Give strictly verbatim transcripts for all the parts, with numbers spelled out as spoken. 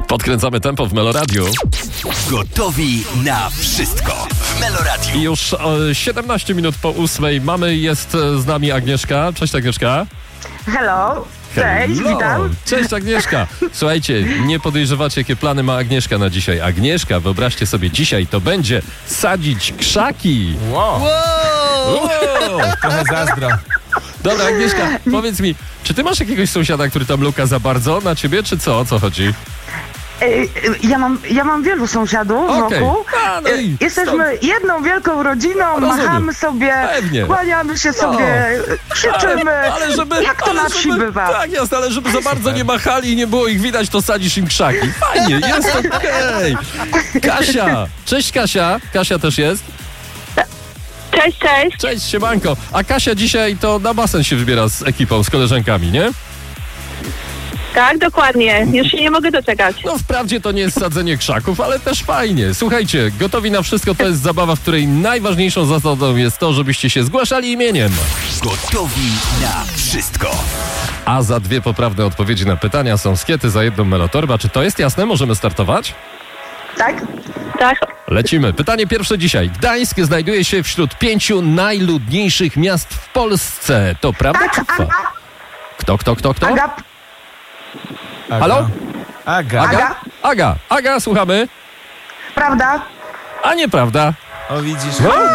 Podkręcamy tempo w Meloradiu. Gotowi na wszystko w Meloradiu. I już o, siedemnaście minut po ósmej mamy, jest z nami Agnieszka. Cześć Agnieszka. Hello. Cześć, Hello. witam. Cześć Agnieszka. Słuchajcie, nie podejrzewacie, jakie plany ma Agnieszka na dzisiaj. Agnieszka, wyobraźcie sobie, dzisiaj to będzie sadzić krzaki. Wow. Wow. Trochę zazdro. Dobra, Agnieszka, powiedz mi, czy ty masz jakiegoś sąsiada, który tam luka za bardzo na ciebie, czy co? O co chodzi? Ej, Ja mam, ja mam wielu sąsiadów Okej. wokół. A, no i Jesteśmy jedną wielką rodziną, Rozumiem. machamy sobie, Pewnie. kłaniamy się sobie, krzyczymy, Ale, ale żeby, jak to ale na wsi żeby, bywa. Tak, jasne, ale żeby za bardzo nie machali i nie było ich widać, to sadzisz im krzaki. Fajnie, jest okej. Kasia, cześć Kasia. Kasia też jest. Cześć, cześć. Cześć, siemanko. A Kasia dzisiaj to na basen się wybiera z ekipą, z koleżankami, nie? Tak, dokładnie. Już się nie mogę doczekać. No wprawdzie to nie jest sadzenie krzaków, ale też fajnie. Słuchajcie, gotowi na wszystko to jest zabawa, w której najważniejszą zasadą jest to, żebyście się zgłaszali imieniem. Gotowi na wszystko. A za dwie poprawne odpowiedzi na pytania są skiety, za jedną melotorba. Czy to jest jasne? Możemy startować? Tak? Tak. Lecimy. Pytanie pierwsze dzisiaj. Gdańsk znajduje się wśród pięciu najludniejszych miast w Polsce. To prawda czy Tak, fa? Aga, Kto, kto, kto, kto? Aga, Aga. Halo? Aga. Aga? Aga, Aga, słuchamy. prawda? A nieprawda. O, widzisz?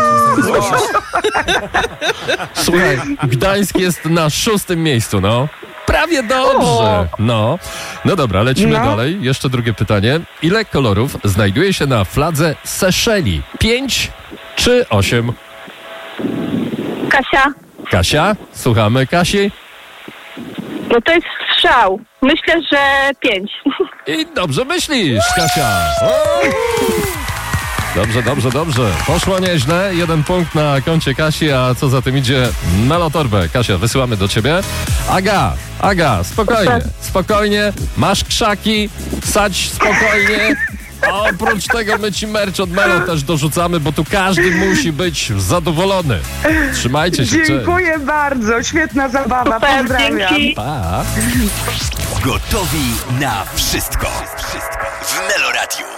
Słuchaj, Gdańsk jest na szóstym miejscu, no. Prawie dobrze. No. No dobra, lecimy No. dalej. Jeszcze drugie pytanie. Ile kolorów znajduje się na fladze Seszeli? Pięć czy osiem? Kasia, Kasia, słuchamy Kasi. no to jest strzał. Myślę, że pięć. I dobrze myślisz, Kasia. O! Dobrze, dobrze, dobrze. Poszło nieźle. Jeden punkt na koncie Kasi, a co za tym idzie? Melotorbę. Kasia, wysyłamy do ciebie. Aga, Aga, spokojnie, spokojnie. Masz krzaki, sadź spokojnie. A oprócz tego my ci merch od Melo też dorzucamy, bo tu każdy musi być zadowolony. Trzymajcie się. Cześć. Dziękuję bardzo, świetna zabawa, Super, pozdrawiam. dzięki. Pa. Gotowi na wszystko. Wszystko w Meloradiu.